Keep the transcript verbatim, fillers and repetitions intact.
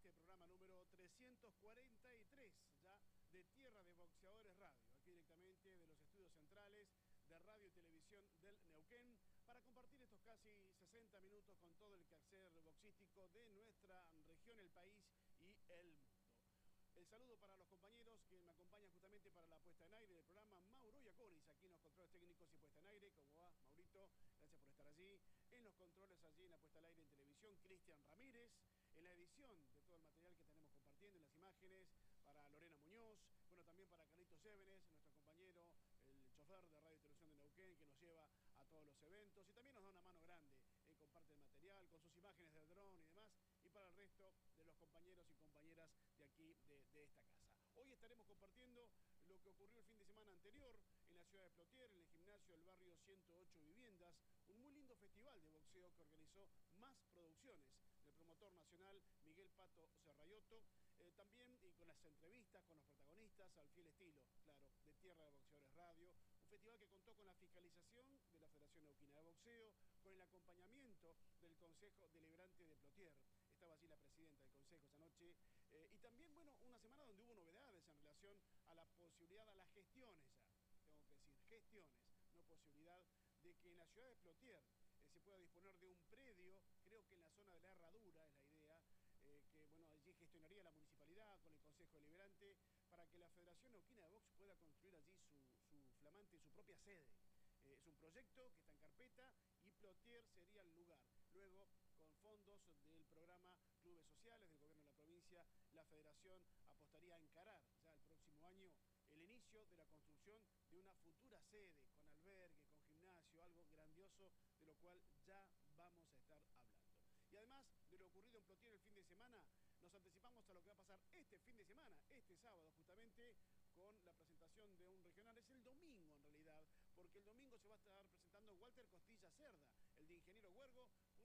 este programa número trescientos cuarenta y tres, ya de Tierra de Boxeadores Radio, aquí directamente de los estudios centrales de Radio y Televisión del Neuquén, para compartir estos casi sesenta minutos con todo el quehacer boxístico de nuestra región, el país y el mundo. El saludo para los compañeros que me acompañan justamente para la puesta en aire del programa. Mauro Iaconis, aquí en los controles técnicos y puesta en aire. ¿Cómo va, Maurito? Gracias por estar allí. En los controles allí en la puesta al aire en televisión, Cristian Ramírez. En la edición de todo el material que tenemos compartiendo, en las imágenes, para Lorena Muñoz. Bueno, también para Carlitos Chévenes, nuestro compañero, el chofer de Radio y Televisión de Neuquén, que nos lleva a todos los eventos. Y también nos da una mano grande, eh, comparte el material con sus imágenes del dron y demás. Y para el resto de los compañeros y compañeras de aquí, de de esta casa. Hoy estaremos compartiendo lo que ocurrió el fin de semana anterior en la ciudad de Plotier, en el gimnasio del barrio ciento ocho Viviendas, un muy lindo festival de boxeo que organizó Más Producciones, del promotor nacional Miguel Pato Serrayotto, eh, también y con las entrevistas con los protagonistas al fiel estilo, claro, de Tierra de Boxeadores Radio, un festival que contó con la fiscalización de la Federación Neuquina de Boxeo, con el acompañamiento del Consejo Deliberante de Plotier. Estaba allí la presidenta del Consejo esa noche, eh, y también, bueno, una semana donde hubo novedades en relación a la posibilidad, a las gestiones ya, tengo que decir, gestiones, no posibilidad de que en la ciudad de Plotier eh, se pueda disponer de un predio, creo que en la zona de la Herradura es la idea, eh, que, bueno, allí gestionaría la municipalidad con el Consejo Deliberante para que la Federación Neuquina de Box pueda construir allí su, su flamante, su propia sede. Eh, es un proyecto que está en carpeta y Plotier sería el lugar. Luego, con fondos del programa Clubes Sociales del gobierno de la provincia, la federación apostaría a encarar ya el próximo año el inicio de la construcción de una futura sede con albergue, con gimnasio, algo grandioso de lo cual ya vamos a estar hablando. Y además de lo ocurrido en Plotier el fin de semana, nos anticipamos a lo que va a pasar este fin de semana, este sábado justamente, con la presentación de un regional. Es el domingo en realidad, porque el domingo se va a estar presentando Walter Costilla Cerda, el de Ingeniero Huergo,